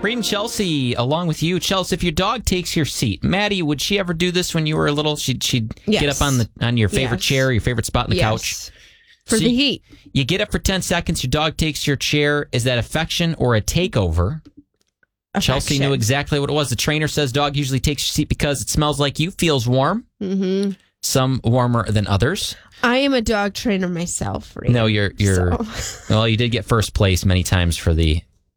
Reading Chelsea along with you. Chelsea, if your dog takes your seat, Maddie, would she ever do this when you were little? She'd get up on your favorite chair, your favorite spot on the couch? For the heat. You get up for 10 seconds, your dog takes your chair. Is that affection or a takeover? Affection. Chelsea knew exactly what it was. The trainer says dog usually takes your seat because it smells like you, feels warm. Mm-hmm. Some warmer than others. I am a dog trainer myself. Rita, no, you're well, you did get first place many times for the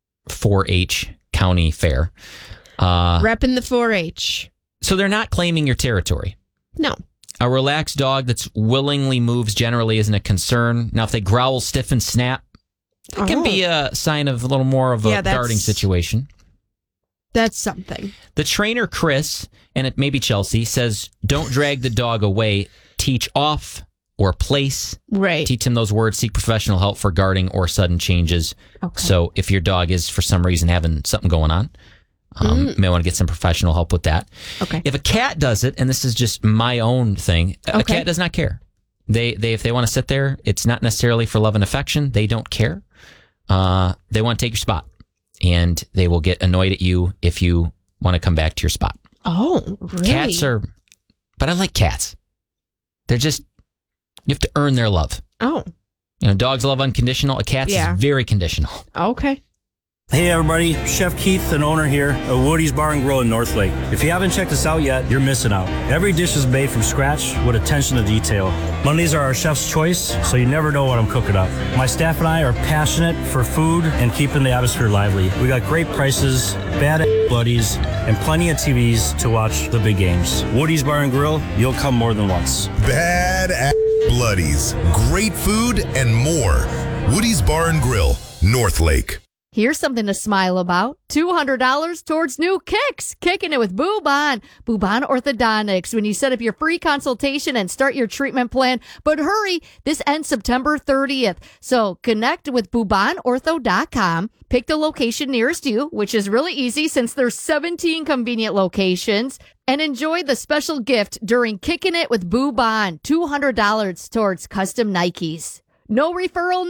4-H county fair. Repping the 4-H. So they're not claiming your territory. No. A relaxed dog that's willingly moves generally isn't a concern. Now, if they growl, stiff, and snap, it can be a sign of a little more of a guarding situation. That's something. The trainer, Chris, and it may be Chelsea, says don't drag the dog away. Teach off or place. Right. Teach him those words. Seek professional help for guarding or sudden changes. Okay. So if your dog is, for some reason, having something going on, you may want to get some professional help with that. Okay. If a cat does it, and this is just my own thing, a cat does not care. They if they want to sit there, it's not necessarily for love and affection. They don't care. They want to take your spot, and they will get annoyed at you if you want to come back to your spot. Oh, really? Cats are, but I like cats. They're just, you have to earn their love. Oh. You know, dogs love unconditional. A cat's is very conditional. Okay. Hey everybody, Chef Keith, an owner here at Woody's Bar and Grill in North Lake. If you haven't checked us out yet, you're missing out. Every dish is made from scratch with attention to detail. Mondays are our chef's choice, so you never know what I'm cooking up. My staff and I are passionate for food and keeping the atmosphere lively. We got great prices, bad buddies, and plenty of TVs to watch the big games. Woody's Bar and Grill, you'll come more than once. Bad bloodies, great food, and more. Woody's Bar and Grill, North Lake. Here's something to smile about. $200 towards new kicks. Kicking it with Boobon. Boobon Orthodontics. When you set up your free consultation and start your treatment plan. But hurry, this ends September 30th. So connect with BoobonOrtho.com. Pick the location nearest you, which is really easy since there's 17 convenient locations. And enjoy the special gift during Kicking It with Boobon. $200 towards custom Nikes. No referral